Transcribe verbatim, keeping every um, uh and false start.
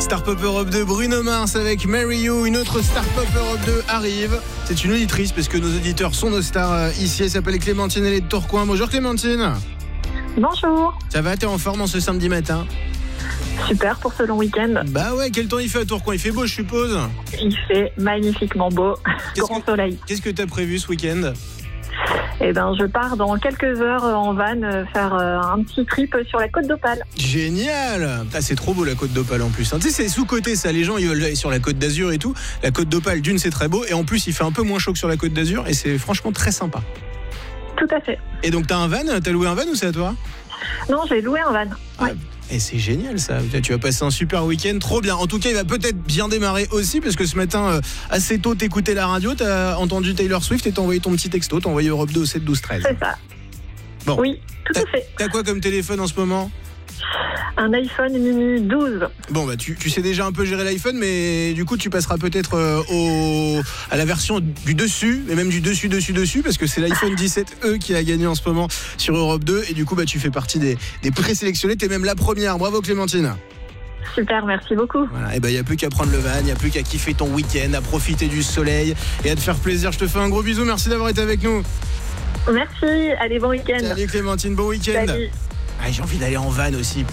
Star Pop Europe deux, Bruno Mars avec Marry You. Une autre Star Pop Europe deux arrive. C'est une auditrice parce que nos auditeurs sont nos stars euh, ici. Elle s'appelle Clémentine, elle est de Tourcoing. Bonjour Clémentine. Bonjour. Ça va, t'es en forme en ce samedi matin? Super pour ce long week-end. Bah ouais, quel temps il fait à Tourcoing? Il fait beau, je suppose. Il fait magnifiquement beau. Qu'est-ce Grand que- soleil. Qu'est-ce que t'as prévu ce week-end? Et ben, je pars dans quelques heures en van euh, faire euh, un petit trip sur la côte d'Opale. Génial. Ah, c'est trop beau la côte d'Opale en plus, hein. Tu sais, c'est sous-côté ça, les gens ils veulent aller sur la côte d'Azur et tout. La côte d'Opale, d'une, c'est très beau, et en plus il fait un peu moins chaud que sur la côte d'Azur, et c'est franchement très sympa. Tout à fait. Et donc t'as un van? T'as loué un van ou c'est à toi? Non, j'ai loué un van. Ouais. Et c'est génial ça, tu vas passer un super week-end, trop bien. En tout cas il va peut-être bien démarrer aussi, parce que ce matin euh, assez tôt t'écoutais la radio, t'as entendu Taylor Swift et t'as envoyé ton petit texto, t'as envoyé Europe deux au sept douze treize. C'est ça. Bon. Oui, tout à fait. T'as quoi comme téléphone en ce moment? Un iPhone mini douze. Bon bah tu, tu sais déjà un peu gérer l'iPhone, mais du coup tu passeras peut-être euh, au, à la version du dessus, et même du dessus dessus dessus, parce que c'est l'iPhone dix-sept E qui a gagné en ce moment sur Europe deux, et du coup bah tu fais partie des, des présélectionnés, t'es même la première. Bravo Clémentine. Super, merci beaucoup. Voilà, et bah y a plus qu'à prendre le van, y a plus qu'à kiffer ton week-end, à profiter du soleil et à te faire plaisir. Je te fais un gros bisou, merci d'avoir été avec nous. Merci, allez, bon week-end. Salut Clémentine, bon week-end. Salut. Ah, j'ai envie d'aller en van aussi.